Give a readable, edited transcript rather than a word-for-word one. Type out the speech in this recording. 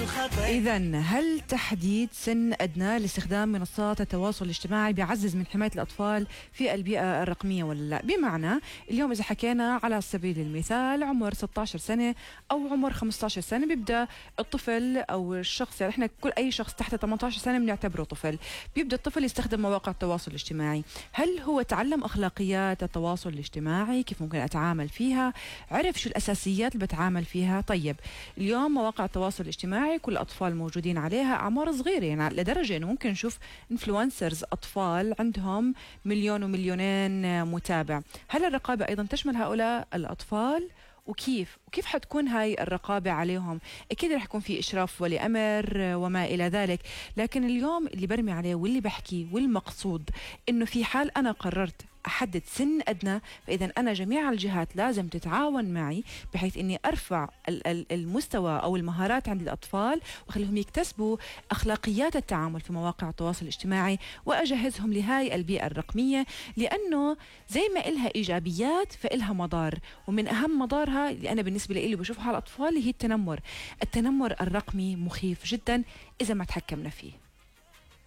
إذن هل تحديد سن أدنى لاستخدام منصات التواصل الاجتماعي بيعزز من حماية الأطفال في البيئة الرقمية ولا لا؟ بمعنى اليوم إذا حكينا على سبيل المثال عمر 16 سنة أو عمر 15 سنة بيبدأ الطفل أو الشخص، يعني إحنا كل أي شخص تحت 18 سنة بنعتبره طفل، بيبدأ الطفل يستخدم مواقع التواصل الاجتماعي. هل هو تعلم أخلاقيات التواصل الاجتماعي؟ كيف ممكن أتعامل فيها؟ عرف شو الأساسيات اللي بتعامل فيها؟ طيب اليوم مواقع التواصل الاجتماعي كل الأطفال موجودين عليها، أعمار صغيرة، يعني لدرجة إنه ممكن نشوف إنفلونسرز أطفال عندهم مليون ومليونين متابع. هل الرقابة أيضا تشمل هؤلاء الأطفال؟ وكيف حتكون هاي الرقابة عليهم؟ أكيد رح يكون في إشراف ولي أمر وما إلى ذلك، لكن اليوم اللي برمي عليه واللي بحكي والمقصود إنه في حال أنا قررت أحدد سن أدنى، فإذا أنا جميع الجهات لازم تتعاون معي بحيث إني أرفع المستوى أو المهارات عند الأطفال وخليهم يكتسبوا أخلاقيات التعامل في مواقع التواصل الاجتماعي وأجهزهم لهاي البيئة الرقمية، لأنه زي ما إلها إيجابيات فإلها مضار، ومن أهم مضارها اللي أنا بالنسبة لي بشوفها على الأطفال هي التنمر الرقمي مخيف جدا إذا ما تحكمنا فيه.